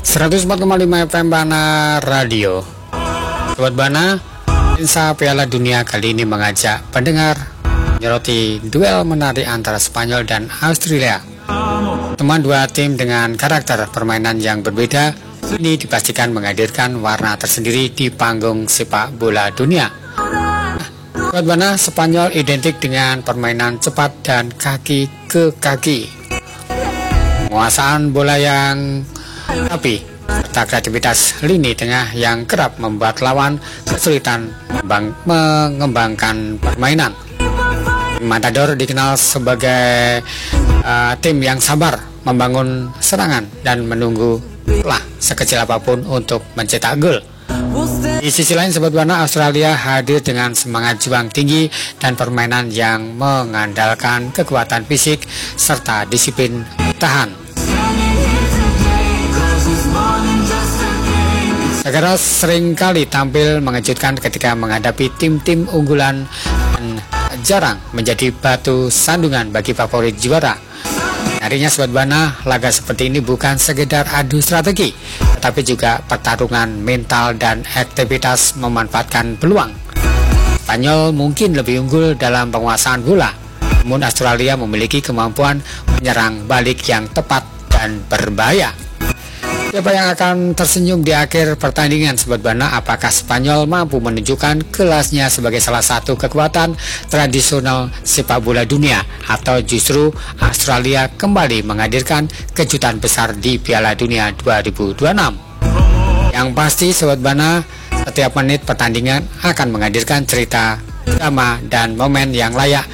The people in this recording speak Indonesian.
104,5 FM Bana Radio. Sobat Bana, Insa Piala Dunia kali ini mengajak pendengar menyoroti duel menarik antara Spanyol dan Australia. Teman dua tim dengan karakter permainan yang berbeda ini dipastikan menghadirkan warna tersendiri di panggung sepak bola dunia. Sobat Bana, Spanyol identik dengan permainan cepat dan kaki ke kaki, penguasaan bola yang rapi, serta kreativitas lini tengah yang kerap membuat lawan kesulitan mengembangkan permainan. Matador dikenal sebagai tim yang sabar membangun serangan dan menunggu lah sekecil apapun untuk mencetak gol. Di sisi lain, Sobat Bana, Australia hadir dengan semangat juang tinggi dan permainan yang mengandalkan kekuatan fisik serta disiplin tahan. Negara seringkali tampil mengejutkan ketika menghadapi tim-tim unggulan dan jarang menjadi batu sandungan bagi favorit juara. Menariknya, Sobat Bana, laga seperti ini bukan sekedar adu strategi, tetapi juga pertarungan mental dan aktivitas memanfaatkan peluang. Spanyol mungkin lebih unggul dalam penguasaan bola, namun Australia memiliki kemampuan menyerang balik yang tepat dan berbahaya. Siapa yang akan tersenyum di akhir pertandingan, Sobat Bana? Apakah Spanyol mampu menunjukkan kelasnya sebagai salah satu kekuatan tradisional sepak bola dunia, atau justru Australia kembali menghadirkan kejutan besar di Piala Dunia 2026? Yang pasti, Sobat Bana, setiap menit pertandingan akan menghadirkan cerita, drama, dan momen yang layak